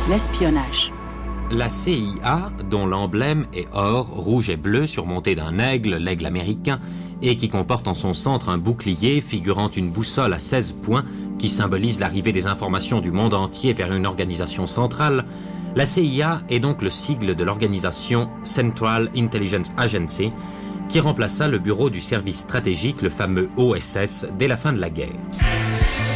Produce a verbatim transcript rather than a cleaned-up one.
l'espionnage. La C I A, dont l'emblème est or, rouge et bleu surmonté d'un aigle, l'aigle américain, et qui comporte en son centre un bouclier figurant une boussole à seize points qui symbolise l'arrivée des informations du monde entier vers une organisation centrale, la C I A est donc le sigle de l'organisation Central Intelligence Agency, qui remplaça le bureau du service stratégique, le fameux O S S, dès la fin de la guerre.